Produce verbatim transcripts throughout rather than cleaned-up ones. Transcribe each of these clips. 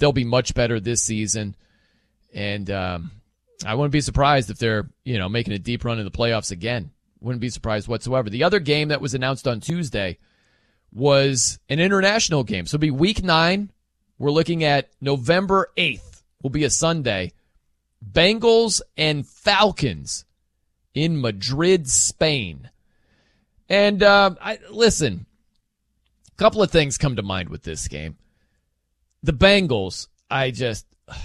they'll be much better this season. And um, I wouldn't be surprised if they're, you know, making a deep run in the playoffs again. Wouldn't be surprised whatsoever. The other game that was announced on Tuesday was an international game. So it'll be week nine. We're looking at November eighth. Will be a Sunday. Bengals and Falcons in Madrid, Spain. And uh, I, listen, a couple of things come to mind with this game. The Bengals, I just,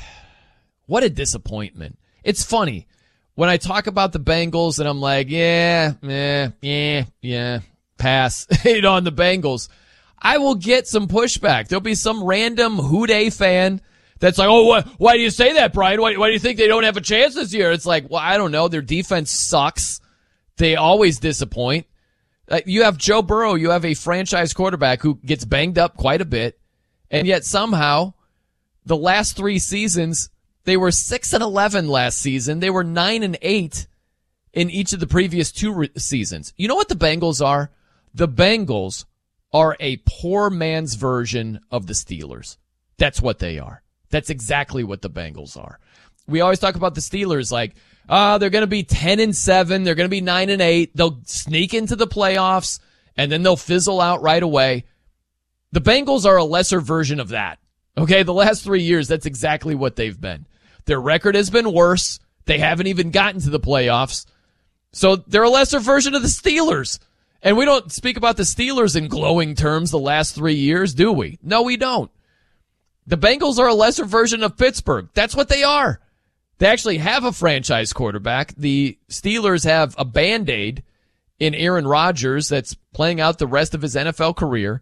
what a disappointment. It's funny. When I talk about the Bengals and I'm like, yeah, yeah, yeah, yeah, pass, you know, on the Bengals, I will get some pushback. There'll be some random Houday fan that's like, oh, what, why do you say that, Brian? Why, why do you think they don't have a chance this year? It's like, well, I don't know. Their defense sucks. They always disappoint. Uh, you have Joe Burrow. You have a franchise quarterback who gets banged up quite a bit. And yet somehow the last three seasons, they were six and eleven last season. They were nine and eight in each of the previous two re- seasons. You know what the Bengals are? The Bengals are a poor man's version of the Steelers. That's what they are. That's exactly what the Bengals are. We always talk about the Steelers like, ah, oh, they're going to be ten and seven. They're going to be nine and eight. They'll sneak into the playoffs and then they'll fizzle out right away. The Bengals are a lesser version of that. Okay. The last three years, that's exactly what they've been. Their record has been worse. They haven't even gotten to the playoffs. So they're a lesser version of the Steelers. And we don't speak about the Steelers in glowing terms the last three years, do we? No, we don't. The Bengals are a lesser version of Pittsburgh. That's what they are. They actually have a franchise quarterback. The Steelers have a Band-Aid in Aaron Rodgers that's playing out the rest of his N F L career.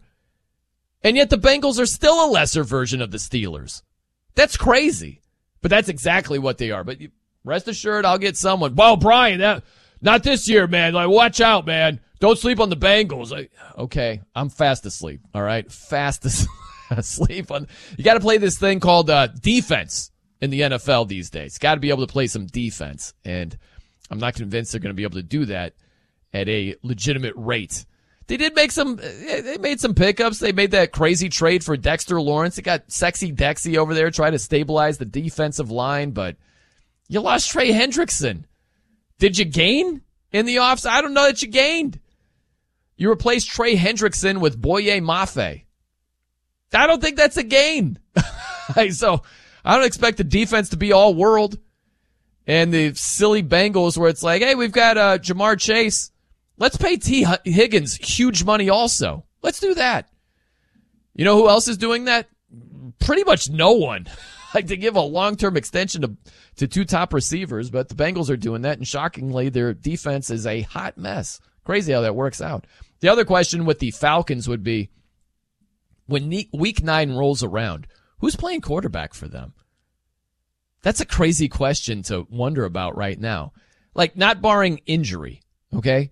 And yet the Bengals are still a lesser version of the Steelers. That's crazy. But that's exactly what they are. But rest assured, I'll get someone. Well, Brian, that, not this year, man. Like, watch out, man. Don't sleep on the Bengals. Like, okay, I'm fast asleep. All right, fast asleep on. You got to play this thing called uh, defense in the N F L these days. Got to be able to play some defense, and I'm not convinced they're going to be able to do that at a legitimate rate. They did make some. They made some pickups. They made that crazy trade for Dexter Lawrence. They got sexy Dexy over there trying to stabilize the defensive line, but you lost Trey Hendrickson. Did you gain in the offs? I don't know that you gained. You replaced Trey Hendrickson with Boye Mafe. I don't think that's a gain. So I don't expect the defense to be all world. And the silly Bengals where it's like, hey, we've got uh, Jamar Chase. Let's pay T. Higgins huge money also. Let's do that. You know who else is doing that? Pretty much no one. Like to give a long-term extension to, to two top receivers, but the Bengals are doing that, and shockingly, their defense is a hot mess. Crazy how that works out. The other question with the Falcons would be, when week nine rolls around, who's playing quarterback for them? That's a crazy question to wonder about right now. Like, not barring injury, okay?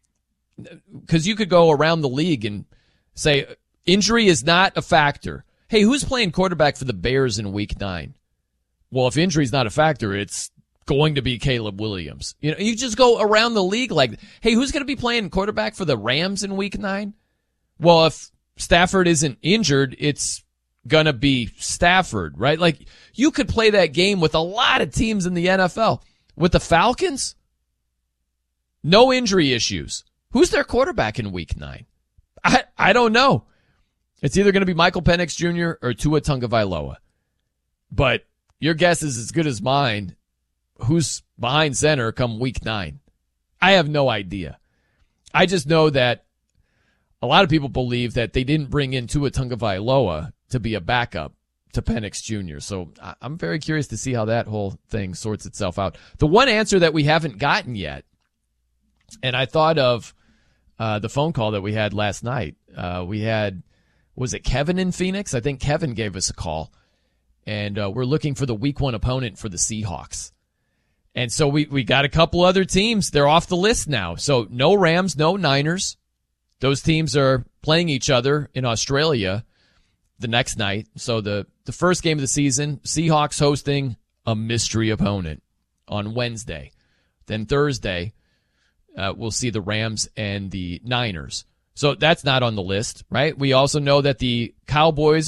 Because you could go around the league and say, injury is not a factor. Hey, who's playing quarterback for the Bears in week nine? Well, if injury is not a factor, it's going to be Caleb Williams. You know, you just go around the league like, hey, who's going to be playing quarterback for the Rams in week nine? Well, if Stafford isn't injured, it's going to be Stafford, right? Like, you could play that game with a lot of teams in the N F L. With the Falcons, no injury issues. Who's their quarterback in week nine? I, I don't know. It's either going to be Michael Penix Junior or Tua Tagovailoa. But your guess is as good as mine. Who's behind center come week nine? I have no idea. I just know that a lot of people believe that they didn't bring in Tua Tagovailoa to be a backup to Penix Junior So I'm very curious to see how that whole thing sorts itself out. The one answer that we haven't gotten yet, and I thought of uh, the phone call that we had last night. Uh, we had, was it Kevin in Phoenix? I think Kevin gave us a call, and uh, we're looking for the week one opponent for the Seahawks. And so we, we got a couple other teams. They're off the list now. So no Rams, no Niners. Those teams are playing each other in Australia the next night. So the, the first game of the season, Seahawks hosting a mystery opponent on Wednesday. Then Thursday, uh, we'll see the Rams and the Niners. So that's not on the list, right? We also know that the Cowboys are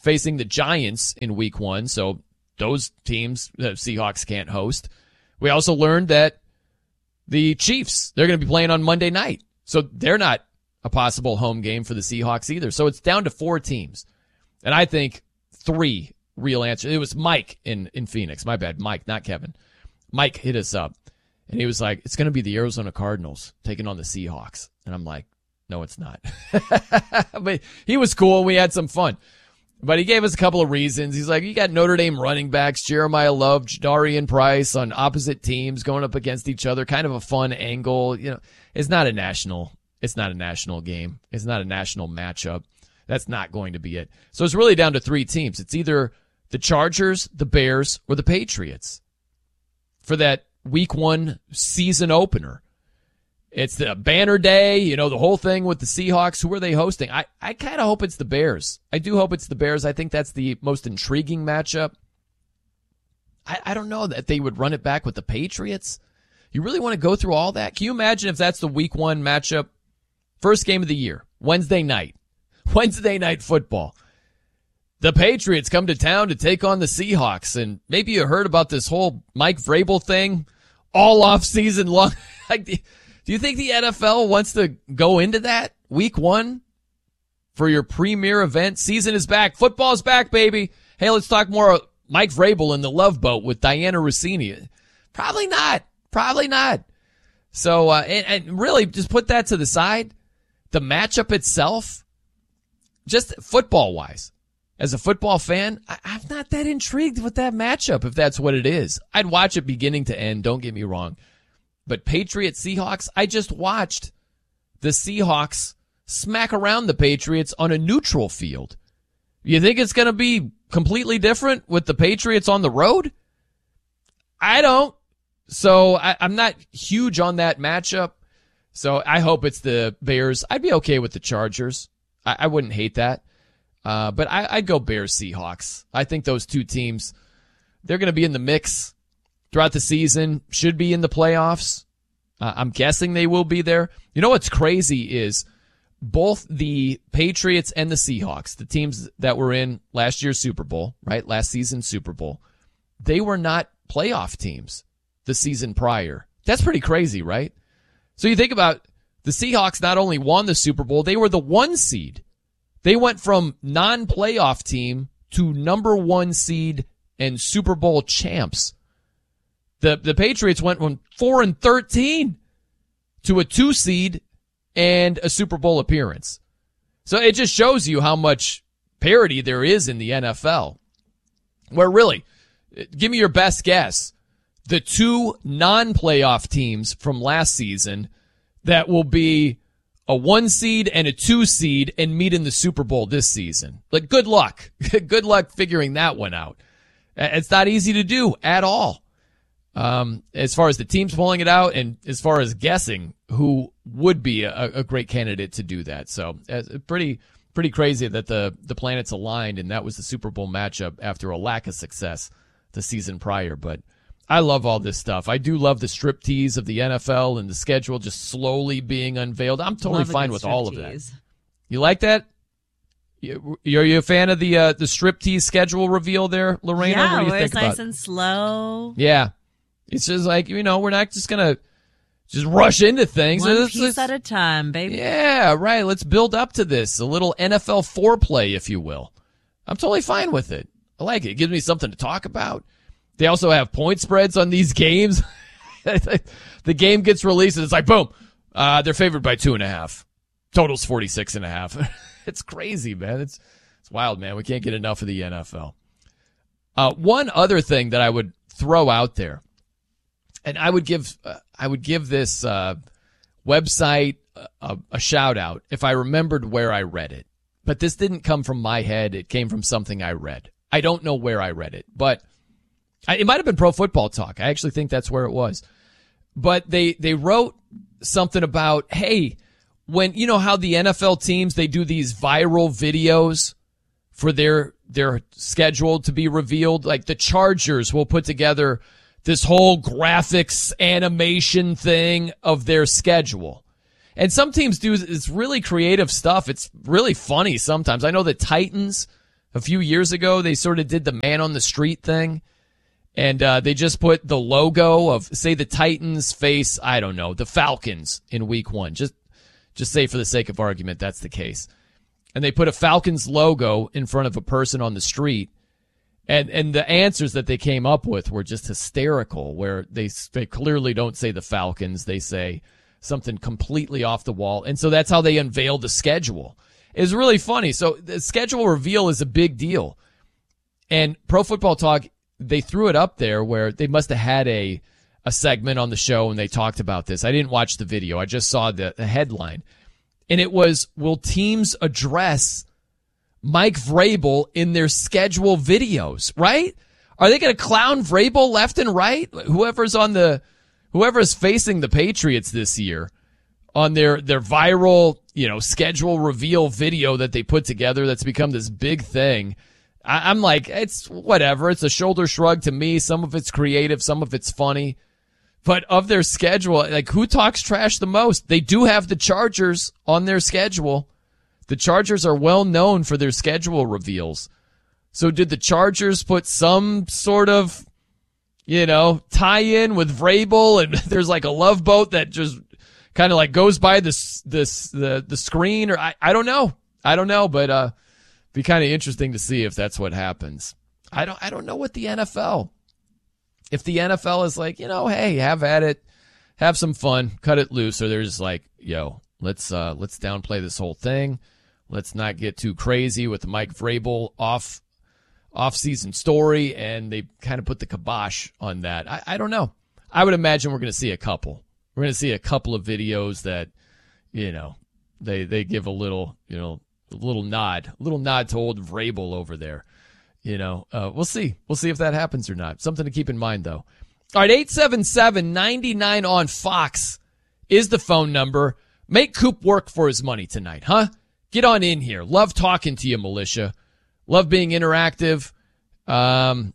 facing the Giants in week one, so those teams, the Seahawks can't host. We also learned that the Chiefs, they're going to be playing on Monday night, so they're not a possible home game for the Seahawks either. So it's down to four teams. And I think three real answers. It was Mike in, in Phoenix. My bad. Mike, not Kevin. Mike hit us up, and he was like, it's going to be the Arizona Cardinals taking on the Seahawks. And I'm like, no, it's not. But he was cool. We had some fun. But he gave us a couple of reasons. He's like, you got Notre Dame running backs, Jeremiah Love, Jadarian Price on opposite teams going up against each other. Kind of a fun angle. You know, it's not a national, it's not a national game. It's not a national matchup. That's not going to be it. So it's really down to three teams. It's either the Chargers, the Bears, or the Patriots for that week one season opener. It's the banner day, you know, the whole thing with the Seahawks. Who are they hosting? I, I kind of hope it's the Bears. I do hope it's the Bears. I think that's the most intriguing matchup. I, I don't know that they would run it back with the Patriots. You really want to go through all that? Can you imagine if that's the week one matchup? First game of the year, Wednesday night. Wednesday night football. The Patriots come to town to take on the Seahawks. And maybe you heard about this whole Mike Vrabel thing all off season long. Like, do you think the N F L wants to go into that week one for your premier event? Season is back. Football's back, baby. Hey, let's talk more Mike Vrabel in the Love Boat with Diana Rossini. Probably not. Probably not. So, uh, and, and really just put that to the side. The matchup itself, just football wise, as a football fan, I, I'm not that intrigued with that matchup if that's what it is. I'd watch it beginning to end. Don't get me wrong. But Patriots, Seahawks, I just watched the Seahawks smack around the Patriots on a neutral field. You think it's going to be completely different with the Patriots on the road? I don't. So I, I'm not huge on that matchup. So I hope it's the Bears. I'd be okay with the Chargers. I, I wouldn't hate that. Uh, but I, I'd go Bears, Seahawks. I think those two teams, they're going to be in the mix throughout the season, should be in the playoffs. Uh, I'm guessing they will be there. You know what's crazy is both the Patriots and the Seahawks, the teams that were in last year's Super Bowl, right? Last season's Super Bowl, they were not playoff teams the season prior. That's pretty crazy, right? So you think about the Seahawks not only won the Super Bowl, they were the one seed. They went from non-playoff team to number one seed and Super Bowl champs. The the Patriots went from four and thirteen to a two seed and a Super Bowl appearance. So it just shows you how much parity there is in the N F L. Where really, give me your best guess. The two non-playoff teams from last season that will be a one seed and a two seed and meet in the Super Bowl this season. Like, good luck. Good luck figuring that one out. It's not easy to do at all. Um, as far as the teams pulling it out and as far as guessing who would be a, a great candidate to do that. So it's pretty, pretty crazy that the, the planets aligned and that was the Super Bowl matchup after a lack of success the season prior. But I love all this stuff. I do love the striptease of the N F L and the schedule just slowly being unveiled. I'm totally fine with all of that. You like that? You, are you a fan of the uh, the striptease schedule reveal there, Lorena? Yeah, what do you where think it's about nice and slow. Yeah. It's just like, you know, we're not just going to just rush into things. One let's, piece let's, at a time, baby. Yeah, right. Let's build up to this. A little N F L foreplay, if you will. I'm totally fine with it. I like it. It gives me something to talk about. They also have point spreads on these games. The game gets released and it's like, boom, uh, they're favored by two and a half. Total's forty-six and a half. It's crazy, man. It's, it's wild, man. We can't get enough of the N F L. Uh, one other thing that I would throw out there, and I would give, uh, I would give this, uh, website a, a shout out if I remembered where I read it, but this didn't come from my head. It came from something I read. I don't know where I read it, but I, it might have been Pro Football Talk. I actually think that's where it was, but they, they wrote something about, hey, when, you know how the N F L teams, they do these viral videos for their, their schedule to be revealed. Like the Chargers will put together this whole graphics animation thing of their schedule. And some teams do this really creative stuff. It's really funny sometimes. I know the Titans A few years ago, they sort of did the man on the street thing. And uh, they just put the logo of, say, the Titans face, I don't know, the Falcons in week one. Just just say for the sake of argument that's the case. And they put a Falcons logo in front of a person on the street. And and the answers that they came up with were just hysterical, where they, they clearly don't say the Falcons. They say something completely off the wall. And so that's how they unveiled the schedule. It's really funny. So the schedule reveal is a big deal. And Pro Football Talk, they threw it up there where they must have had a a segment on the show and they talked about this. I didn't watch the video. I just saw the, the headline. And it was, will teams address Mike Vrabel in their schedule videos, right? Are they going to clown Vrabel left and right? Whoever's on the, whoever's facing the Patriots this year on their, their viral, you know, schedule reveal video that they put together that's become this big thing. I, I'm like, it's whatever. It's a shoulder shrug to me. Some of it's creative. Some of it's funny. But of their schedule, like, who talks trash the most? They do have the Chargers on their schedule. The Chargers are well known for their schedule reveals. So did the Chargers put some sort of, you know, tie-in with Vrabel, and there's like a love boat that just kind of like goes by this, this, the, the screen, or I, I don't know. I don't know, but, uh, be kind of interesting to see if that's what happens. I don't, I don't know what the N F L, if the N F L is like, you know, hey, have at it, have some fun, cut it loose, or they're just like, yo, let's, uh, let's downplay this whole thing. Let's not get too crazy with the Mike Vrabel off, off-season story, and they kind of put the kibosh on that. I, I don't know. I would imagine we're going to see a couple. We're going to see a couple of videos that, you know, they, they give a little, you know, a little nod, a little nod to old Vrabel over there. You know, uh, we'll see. We'll see if that happens or not. Something to keep in mind, though. All right, eight seven seven, nine nine on Fox is the phone number. Make Coop work for his money tonight, huh? Get on in here. Love talking to you, Militia. Love being interactive. Um,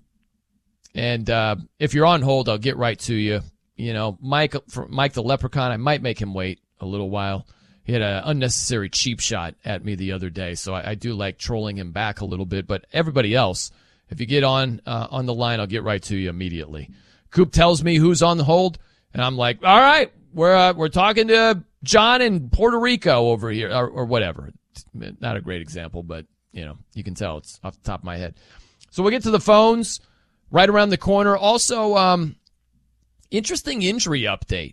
and uh, if you're on hold, I'll get right to you. You know, Mike, for Mike the Leprechaun, I might make him wait a little while. He had an unnecessary cheap shot at me the other day, so I, I do like trolling him back a little bit. But everybody else, if you get on uh, on the line, I'll get right to you immediately. Coop tells me who's on the hold, and I'm like, all right, we're uh, we're talking to John in Puerto Rico over here, or, or whatever. Not a great example, but, you know, you can tell it's off the top of my head. So we'll get to the phones right around the corner. Also, um, interesting injury update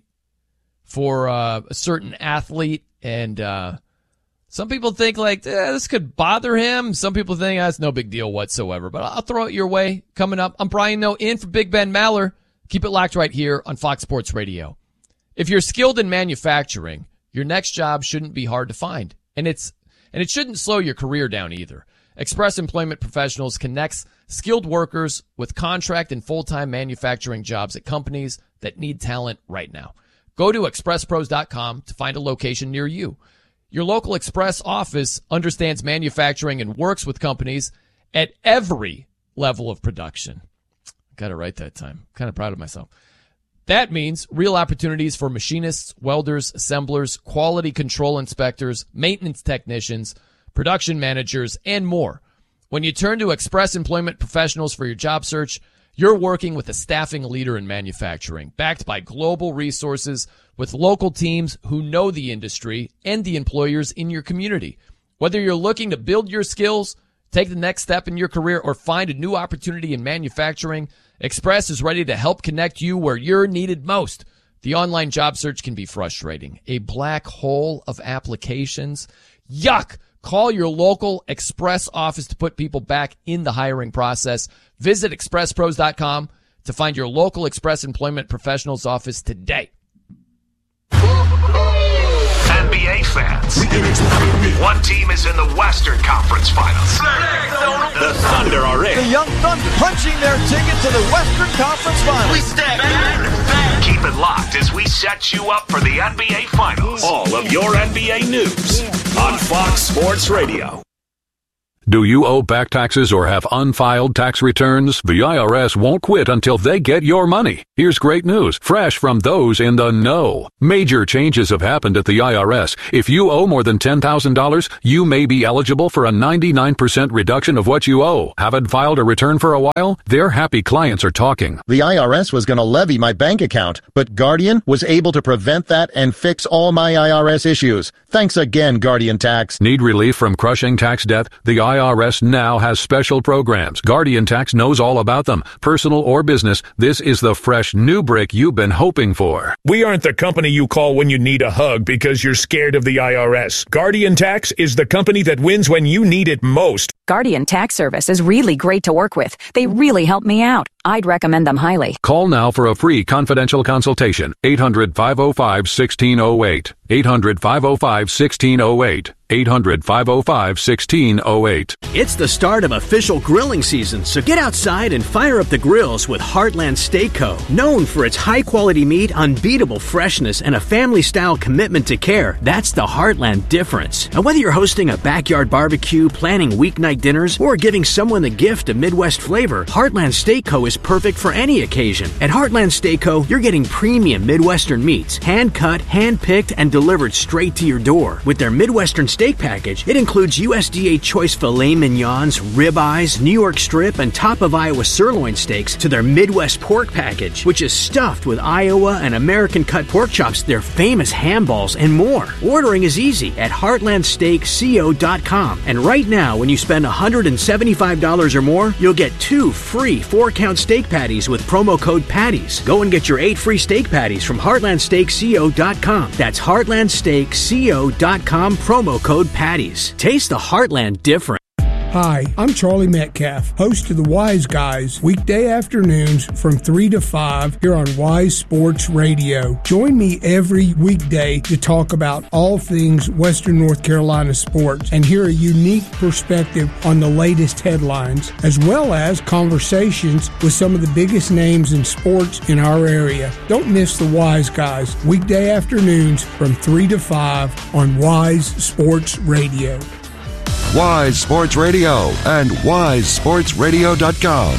for uh, a certain athlete. And uh, some people think, like, eh, this could bother him. Some people think that's no big deal whatsoever. But I'll throw it your way. Coming up, I'm Brian Noe in for Big Ben Maller. Keep it locked right here on Fox Sports Radio. If you're skilled in manufacturing, your next job shouldn't be hard to find. And it's And it shouldn't slow your career down either. Express Employment Professionals connects skilled workers with contract and full-time manufacturing jobs at companies that need talent right now. Go to express pros dot com to find a location near you. Your local Express office understands manufacturing and works with companies at every level of production. Got it right that time. Kind of proud of myself. That means real opportunities for machinists, welders, assemblers, quality control inspectors, maintenance technicians, production managers, and more. When you turn to Express Employment Professionals for your job search, you're working with a staffing leader in manufacturing, backed by global resources with local teams who know the industry and the employers in your community. Whether you're looking to build your skills, take the next step in your career, or find a new opportunity in manufacturing, Express is ready to help connect you where you're needed most. The online job search can be frustrating. A black hole of applications. Yuck! Call your local Express office to put people back in the hiring process. Visit express pros dot com to find your local Express Employment Professionals office today. N B A fans, one team is in the Western Conference Finals. The Thunder are in. The Young Thunder punching their ticket to the Western Conference Finals. We step back. Keep it locked as we set you up for the N B A Finals. All of your N B A news on Fox Sports Radio. Do you owe back taxes or have unfiled tax returns? The I R S won't quit until they get your money. Here's great news, fresh from those in the know. Major changes have happened at the I R S. If you owe more than ten thousand dollars, you may be eligible for a ninety-nine percent reduction of what you owe. Haven't filed a return for a while? Their happy clients are talking. The I R S was going to levy my bank account, but Guardian was able to prevent that and fix all my I R S issues. Thanks again, Guardian Tax. Need relief from crushing tax debt? The I R S now has special programs. Guardian Tax knows all about them. Personal or business, this is the fresh new brick you've been hoping for. We aren't the company you call when you need a hug because you're scared of the I R S. Guardian Tax is the company that wins when you need it most. Guardian Tax Service is really great to work with. They really helped me out. I'd recommend them highly. Call now for a free confidential consultation. eight hundred, five oh five, one six oh eight. eight hundred, five oh five, one six oh eight. eight hundred, five oh five, one six oh eight. It's the start of official grilling season, so get outside and fire up the grills with Heartland Steak Co. Known for its high-quality meat, unbeatable freshness, and a family-style commitment to care, that's the Heartland difference. And whether you're hosting a backyard barbecue, planning weeknight dinners, or giving someone the gift of Midwest flavor, Heartland Steak Co. is perfect for any occasion. At Heartland Steak Co., you're getting premium Midwestern meats, hand-cut, hand-picked, and delivered straight to your door. With their Midwestern Steak package, it includes U S D A choice filet mignons, ribeyes, New York strip, and top of Iowa sirloin steaks to their Midwest pork package, which is stuffed with Iowa and American cut pork chops, their famous ham balls, and more. Ordering is easy at heartland steak co dot com. And right now, when you spend one hundred seventy-five dollars or more, you'll get two free four-count steak patties with promo code PATTIES. Go and get your eight free steak patties from heartland steak co dot com. That's heartland steak co dot com, promo code PATTIES. Taste the Heartland difference. Hi, I'm Charlie Metcalf, host of the Wise Guys, weekday afternoons from three to five here on Wise Sports Radio. Join me every weekday to talk about all things Western North Carolina sports and hear a unique perspective on the latest headlines, as well as conversations with some of the biggest names in sports in our area. Don't miss the Wise Guys, weekday afternoons from three to five on Wise Sports Radio. Wise Sports Radio and wise sports radio dot com.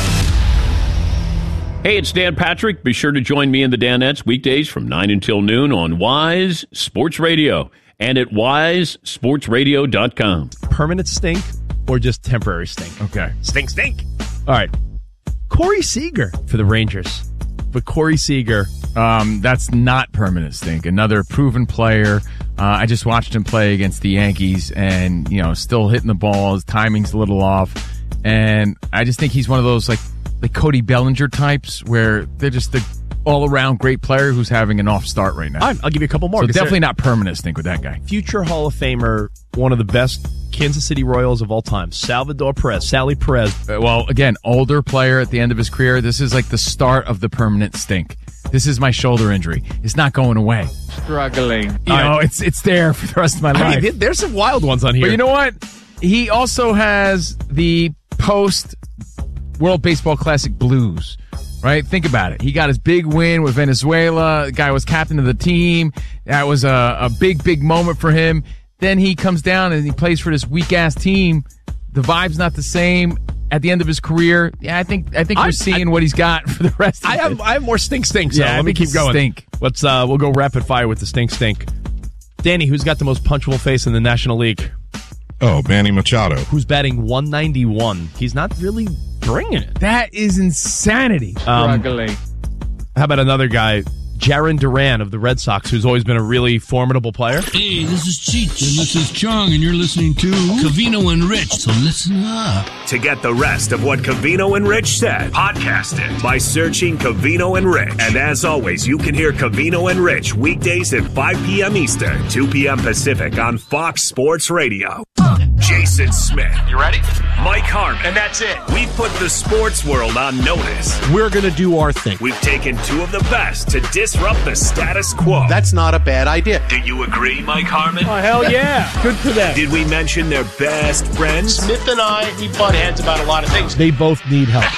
Hey, it's Dan Patrick. Be sure to join me in the Danettes weekdays from nine until noon on Wise Sports Radio and at wise sports radio dot com. Permanent stink or just temporary stink? Okay. Stink, stink. All right. Corey Seager for the Rangers. But Corey Seager, Um, that's not permanent stink. Another proven player. Uh, I just watched him play against the Yankees and, you know, still hitting the ball. His timing's a little off. And I just think he's one of those, like, like Cody Bellinger types where they're just the all-around great player who's having an off start right now. All right, I'll give you a couple more. So definitely not permanent stink with that guy. Future Hall of Famer, one of the best Kansas City Royals of all time, Salvador Perez, Sally Perez. Uh, well, again, older player at the end of his career. This is like the start of the permanent stink. This is my shoulder injury. It's not going away. Struggling. You know, right. it's it's there for the rest of my life. I mean, there's some wild ones on here. But you know what? He also has the post World Baseball Classic blues, right? Think about it. He got his big win with Venezuela. The guy was captain of the team. That was a, a big, big moment for him. Then he comes down and he plays for this weak-ass team. The vibe's not the same. At the end of his career, yeah, I think I think we're I, seeing I, what he's got for the rest of I have it. I have more stink stink, so yeah, let me keep going. Stink. Let's uh we'll go rapid fire with the stink stink. Danny, who's got the most punchable face in the National League? Oh, Manny Machado. Who's batting one ninety-one. He's not really bringing it. That is insanity. Um, Struggling. How about another guy, Jarren Duran of the Red Sox, who's always been a really formidable player? Hey, this is Cheech, and this is Chong, and you're listening to Covino and Rich, so listen up. To get the rest of what Covino and Rich said, podcast it by searching Covino and Rich. And as always, you can hear Covino and Rich weekdays at five p.m. Eastern, two p.m. Pacific on Fox Sports Radio. Jason Smith. You ready? Mike Harmon. And that's it. We've put the sports world on notice. We're going to do our thing. We've taken two of the best to disrupt the status quo. That's not a bad idea. Do you agree, Mike Harmon? Oh, hell yeah. Good for them. Did we mention their best friends? Smith and I, we butt heads about a lot of things. They both need help.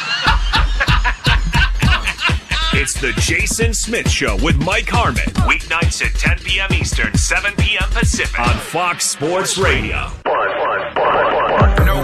It's the Jason Smith Show with Mike Harmon. Weeknights at ten p.m. Eastern, seven p.m. Pacific on Fox Sports Radio. No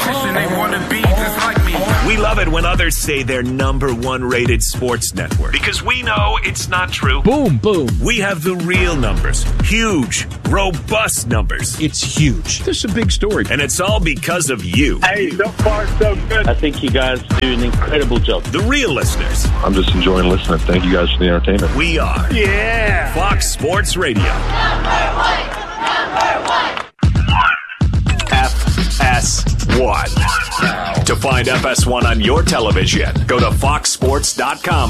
competition, they want to be just like me. We love it when others say they're number one rated sports network because we know it's not true. Boom, boom. We have the real numbers. Huge, robust numbers. It's huge. This is a big story. And it's all because of you. Hey, so far so good. I think you guys do an incredible job. The real listeners. I'm just enjoying listening. Thank you guys for the entertainment. We are. Yeah. Fox Sports Radio. Number one. Number one. F S one. To find F S one on your television, go to fox sports dot com